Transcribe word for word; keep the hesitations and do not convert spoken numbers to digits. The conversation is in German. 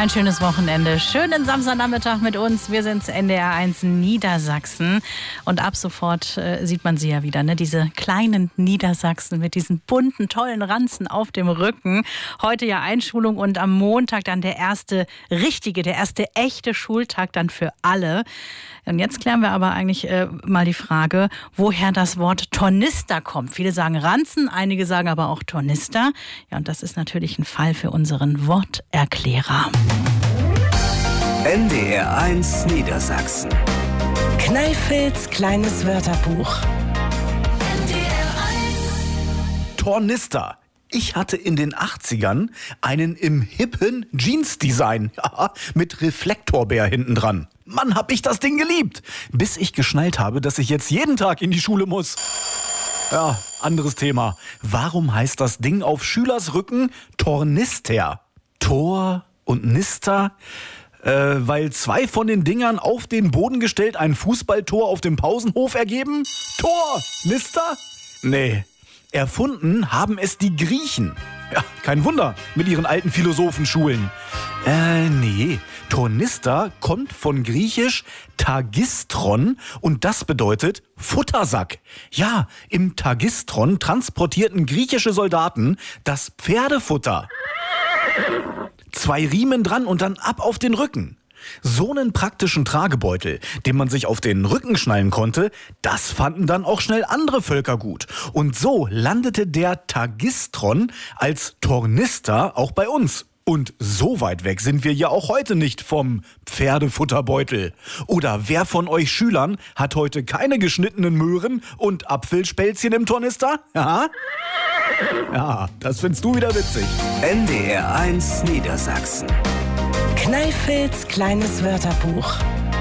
Ein schönes Wochenende. Schönen Samstagnachmittag mit uns. Wir sind N D R eins Niedersachsen. Und ab sofort äh, sieht man sie ja wieder, ne? Diese kleinen Niedersachsen mit diesen bunten, tollen Ranzen auf dem Rücken. Heute ja Einschulung und am Montag dann der erste richtige, der erste echte Schultag dann für alle. Und jetzt klären wir aber eigentlich äh, mal die Frage, woher das Wort Tornister kommt. Viele sagen Ranzen, einige sagen aber auch Tornister. Ja, und das ist natürlich ein Fall für unseren Worterklärer. N D R eins Niedersachsen. Kneifels kleines Wörterbuch. Tornister. Ich hatte in den achtzigern einen im hippen Jeans-Design, ja, mit Reflektorbär hinten dran. Mann, hab ich das Ding geliebt, bis ich geschnallt habe, dass ich jetzt jeden Tag in die Schule muss. Ja, anderes Thema. Warum heißt das Ding auf Schülers Rücken Tornister? Tor und Nister? Äh, weil zwei von den Dingern auf den Boden gestellt ein Fußballtor auf dem Pausenhof ergeben? Tor, Nister? Nee. Erfunden haben es die Griechen. Ja, kein Wunder, mit ihren alten Philosophenschulen. Äh, nee. Tornister kommt von griechisch Tagistron und das bedeutet Futtersack. Ja, im Tagistron transportierten griechische Soldaten das Pferdefutter. Zwei Riemen dran und dann ab auf den Rücken. So einen praktischen Tragebeutel, den man sich auf den Rücken schnallen konnte, das fanden dann auch schnell andere Völker gut. Und so landete der Tagistron als Tornister auch bei uns. Und so weit weg sind wir ja auch heute nicht vom Pferdefutterbeutel. Oder wer von euch Schülern hat heute keine geschnittenen Möhren und Apfelspälzchen im Tornister? Ja? Ja, das findest du wieder witzig. N D R eins Niedersachsen. Kneifels kleines Wörterbuch.